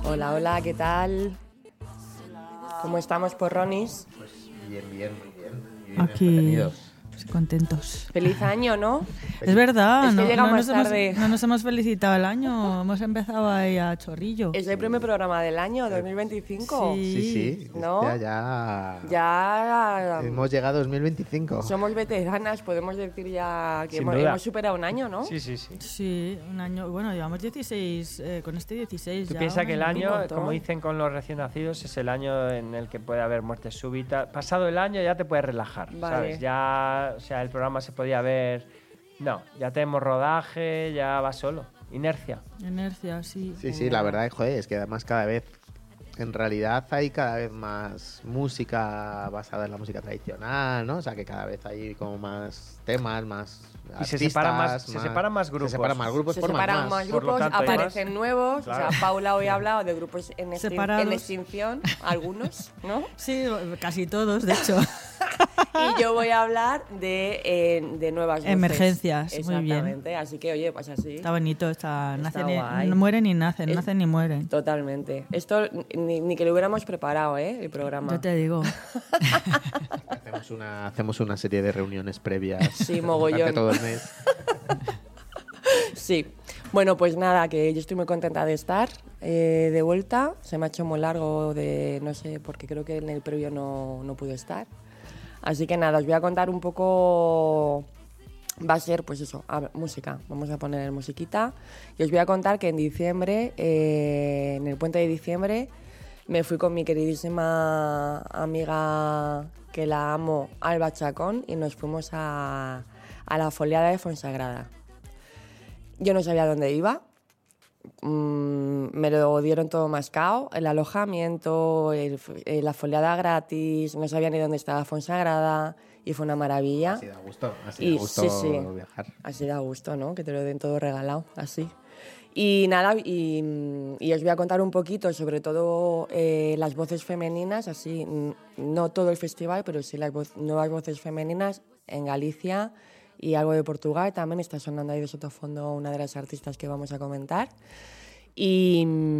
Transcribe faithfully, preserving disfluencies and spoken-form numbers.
Hola, hola, ¿qué tal? ¿Cómo estamos, porronis? Pues bien, bien, muy bien. Muy bien Aquí entretenidos. pues, contentos. Feliz año, ¿no? Es verdad, Es que no, llegamos no nos tarde. Hemos, no nos hemos felicitado el año, hemos empezado ahí a chorrillo. Es el primer programa del año, dos mil veinticinco. Sí. Sí, sí. ¿No? Ya, ya. Ya Hemos llegado a dos mil veinticinco. somos veteranas, podemos decir ya que Sin hemos, duda. hemos superado un año, ¿no? Sí, sí, sí. Sí, un año. Bueno, llevamos dieciséis, eh, con este dieciséis Tú ya. piensas un que el un año, montón. como dicen con los recién nacidos, es el año en el que puede haber muerte súbita. Pasado el año ya te puedes relajar, Vale. ¿sabes? Ya, o sea, el programa se podía ver. No, ya tenemos rodaje, ya va solo. Inercia. Inercia, sí. Sí, sí, la verdad, joder, es que además cada vez, en realidad hay cada vez más música basada en la música tradicional, ¿no? O sea, que cada vez hay como más temas, más Y se artistas, separan más- se separan más grupos. Se separan más grupos, Se forman separan más. más Por lo grupos, tanto, hay aparecen más. nuevos. Claro. O sea, Paula hoy ha hablado de grupos en, extin- Separados. en extinción, algunos, ¿no? Sí, casi todos, de hecho. Y yo voy a hablar de, eh, de nuevas voces. Emergencias, muy bien. Exactamente, así que, oye, pues así. Está bonito, está, Está nacen y- guay. no mueren ni nacen, Es- nacen ni mueren. Totalmente. Esto ni, ni que lo hubiéramos preparado, ¿eh? El programa. Yo te digo. Hacemos una, hacemos una serie de reuniones previas Sí, durante mogollón. todo el mes. Sí. Bueno, pues nada, que yo estoy muy contenta de estar eh, de vuelta. Se me ha hecho muy largo de, no sé, porque creo que en el previo no, no pude estar. Así que nada, os voy a contar un poco. Va a ser, pues eso, a ver, música. Vamos a poner musiquita. Y os voy a contar que en diciembre, eh, en el puente de diciembre, me fui con mi queridísima amiga, que la amo, Alba Chacón, y nos fuimos a, a la foliada de Fonsagrada. Yo no sabía dónde iba. Mm, me lo dieron todo mascado, el alojamiento, el- eh, la foliada gratis, no sabía ni dónde estaba Fonsagrada y fue una maravilla. Así da gusto, así Y da gusto sí, sí. viajar. Así da gusto, ¿no? Que te lo den todo regalado, así. Y nada, y, y os voy a contar un poquito, sobre todo eh, las voces femeninas, así, mm, no todo el festival, pero sí las voz- nuevas voces femeninas en Galicia y algo de Portugal. También está sonando ahí de sotofondo una de las artistas que vamos a comentar. Y...